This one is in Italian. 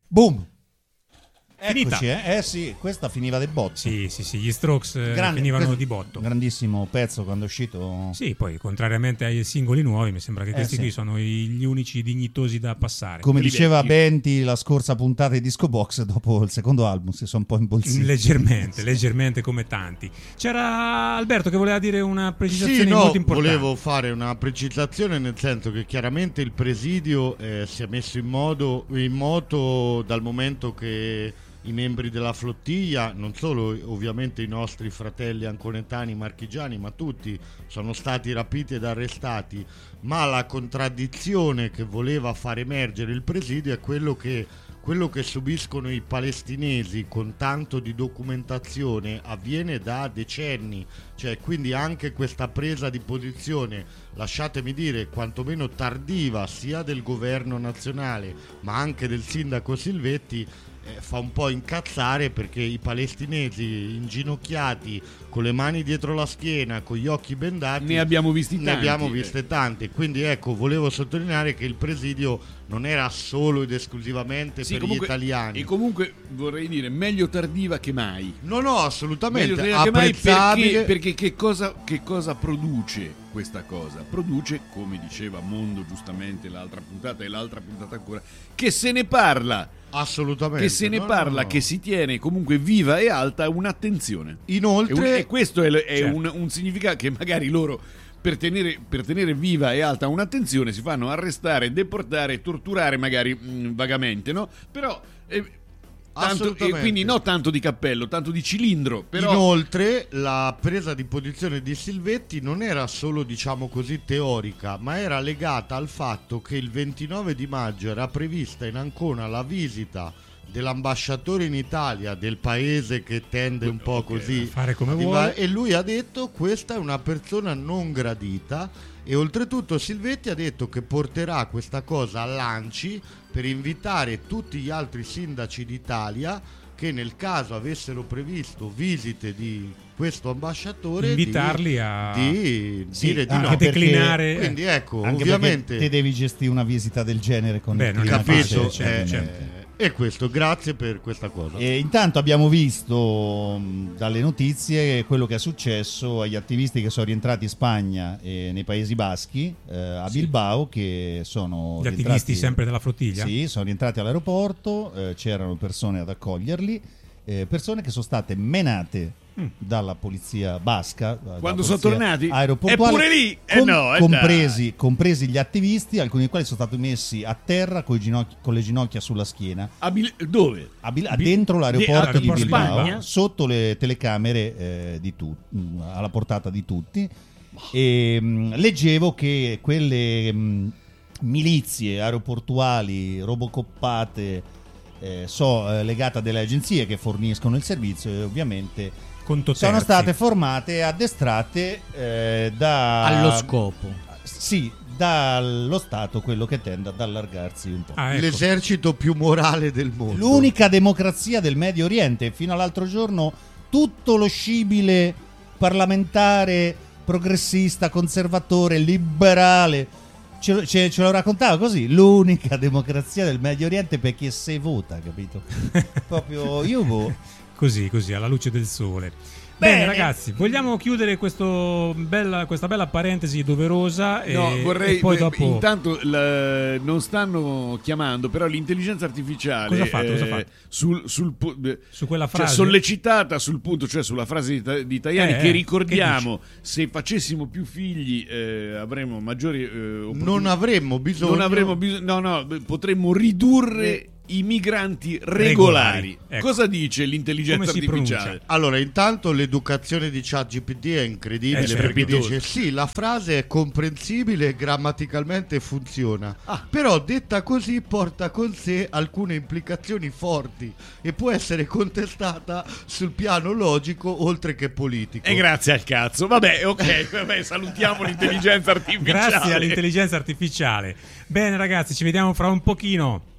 Boom. Finita. Eccoci, sì, questa finiva del botto. Sì, gli Strokes finivano di botto. Grandissimo pezzo quando è uscito. Sì, poi contrariamente ai singoli nuovi, mi sembra che questi qui sono gli unici dignitosi da passare. Come diceva Benti la scorsa puntata di Disco Box, dopo il secondo album si sono un po' imbolsiti. Leggermente come tanti. C'era Alberto che voleva dire una precisazione molto importante. Volevo fare una precisazione, nel senso che chiaramente il presidio si è messo in moto dal momento che i membri della flottiglia, non solo ovviamente i nostri fratelli anconetani marchigiani, ma tutti sono stati rapiti ed arrestati, ma la contraddizione che voleva far emergere il presidio è quello che subiscono i palestinesi con tanto di documentazione avviene da decenni, cioè quindi anche questa presa di posizione, lasciatemi dire, quantomeno tardiva, sia del governo nazionale ma anche del sindaco Silvetti, fa un po' incazzare, perché i palestinesi inginocchiati con le mani dietro la schiena, con gli occhi bendati, ne abbiamo viste tante. Quindi ecco, volevo sottolineare che il presidio non era solo ed esclusivamente per gli italiani. E comunque vorrei dire, meglio tardiva che mai. No, assolutamente apprezzabile. Perché che cosa produce questa cosa? Produce, come diceva Mondo giustamente l'altra puntata e l'altra puntata ancora, che se ne parla. Assolutamente. Che se ne parla, che si tiene comunque viva e alta un'attenzione. Inoltre, e questo è un significato che magari loro, per tenere viva e alta un'attenzione, si fanno arrestare, deportare, torturare magari vagamente, no? Però quindi no tanto di cappello, tanto di cilindro. Però inoltre la presa di posizione di Silvetti non era solo, diciamo così, teorica, ma era legata al fatto che il 29 di maggio era prevista in Ancona la visita dell'ambasciatore in Italia del paese che tende un po' così fare come vuole, e lui ha detto: questa è una persona non gradita. E oltretutto Silvetti ha detto che porterà questa cosa all'ANCI per invitare tutti gli altri sindaci d'Italia che nel caso avessero previsto visite di questo ambasciatore, invitarli a dire di no, a declinare. Quindi ecco, anche ovviamente te devi gestire una visita del genere con il capito, certo. E questo, grazie per questa cosa. E intanto abbiamo visto dalle notizie quello che è successo agli attivisti che sono rientrati in Spagna e nei Paesi Baschi, a Bilbao, che sono gli attivisti sempre della flottiglia? Sì, sono rientrati all'aeroporto, c'erano persone ad accoglierli, persone che sono state menate dalla polizia basca quando sono tornati aeroportuale, pure lì compresi gli attivisti, alcuni dei quali sono stati messi a terra con le ginocchia sulla schiena. Dove? Dentro l'aeroporto di Bilbao, Spagna? sotto le telecamere alla portata di tutti. E leggevo che quelle milizie aeroportuali robocoppate legate a delle agenzie che forniscono il servizio, e ovviamente sono state formate e addestrate allo scopo. Sì, dallo Stato, quello che tende ad allargarsi un po'. Ecco. L'esercito più morale del mondo. L'unica democrazia del Medio Oriente. Fino all'altro giorno tutto lo scibile parlamentare, progressista, conservatore, liberale ce lo raccontava così. L'unica democrazia del Medio Oriente per chi se vota, capito? Proprio io Così, alla luce del sole. Bene ragazzi, vogliamo chiudere questa bella parentesi doverosa? Vorrei e poi dopo... Intanto non stanno chiamando, però l'intelligenza artificiale cosa ha fatto? Su quella frase sollecitata sul punto, cioè sulla frase di Tajani, che ricordiamo, se facessimo più figli avremmo maggiori opportunità. Non avremmo bisogno, potremmo ridurre i migranti regolari. Ecco. Cosa dice l'intelligenza artificiale? Allora, intanto l'educazione di ChatGPT è incredibile, perché dice sì, la frase è comprensibile, grammaticalmente funziona, però detta così porta con sé alcune implicazioni forti e può essere contestata sul piano logico oltre che politico. E grazie al cazzo. Vabbè, salutiamo l'intelligenza artificiale. Grazie all'intelligenza artificiale. Bene ragazzi, ci vediamo fra un pochino.